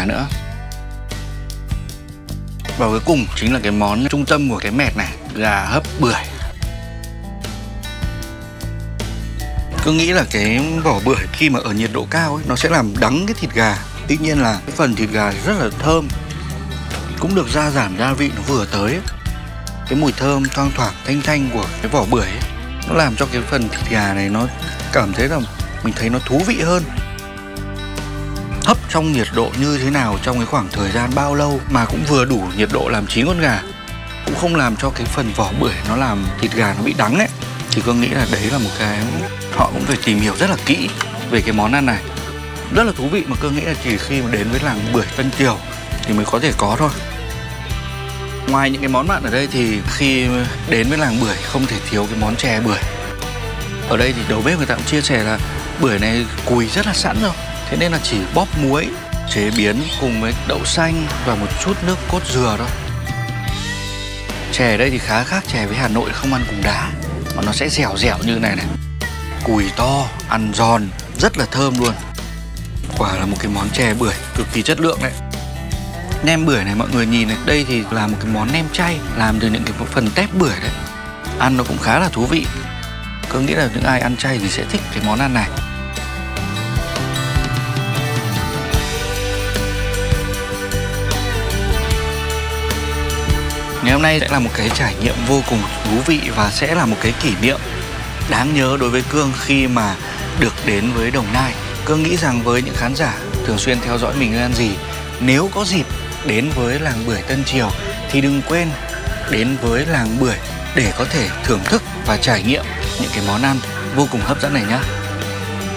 nữa. Và cuối cùng chính là cái món trung tâm của cái mẹt này, gà hấp bưởi. Cứ nghĩ là cái vỏ bưởi khi mà ở nhiệt độ cao ấy, nó sẽ làm đắng cái thịt gà. Tuy nhiên là cái phần thịt gà rất là thơm, cũng được gia giảm gia vị nó vừa tới ấy. Cái mùi thơm thoang thoảng thanh thanh của cái vỏ bưởi ấy, nó làm cho cái phần thịt gà này nó cảm thấy là mình thấy nó thú vị hơn. Hấp trong nhiệt độ như thế nào, trong cái khoảng thời gian bao lâu mà cũng vừa đủ nhiệt độ làm chín con gà, cũng không làm cho cái phần vỏ bưởi nó làm thịt gà nó bị đắng ấy. Thì tôi nghĩ là đấy là một cái họ cũng phải tìm hiểu rất là kỹ về cái món ăn này. Rất là thú vị mà tôi nghĩ là chỉ khi mà đến với làng bưởi Tân Triều thì mới có thể có thôi. Ngoài những cái món mặn ở đây thì khi đến với làng bưởi không thể thiếu cái món chè bưởi. Ở đây thì đầu bếp người ta cũng chia sẻ là bưởi này cùi rất là sẵn rồi, thế nên là chỉ bóp muối chế biến cùng với đậu xanh và một chút nước cốt dừa thôi. Chè ở đây thì khá khác chè với Hà Nội, không ăn cùng đá mà nó sẽ dẻo dẻo như này này. Cùi to, ăn giòn, rất là thơm luôn. Quả là một cái món chè bưởi cực kỳ chất lượng đấy. Nem bưởi này mọi người nhìn này, đây thì là một cái món nem chay làm từ những cái phần tép bưởi đấy. Ăn nó cũng khá là thú vị. Tôi nghĩ là những ai ăn chay thì sẽ thích cái món ăn này. Ngày hôm nay sẽ là một cái trải nghiệm vô cùng thú vị và sẽ là một cái kỷ niệm đáng nhớ đối với Cương khi mà được đến với Đồng Nai. Cương nghĩ rằng với những khán giả thường xuyên theo dõi Mình Ơi Ăn Gì, nếu có dịp đến với làng bưởi Tân Triều thì đừng quên đến với làng bưởi để có thể thưởng thức và trải nghiệm những cái món ăn vô cùng hấp dẫn này nhé.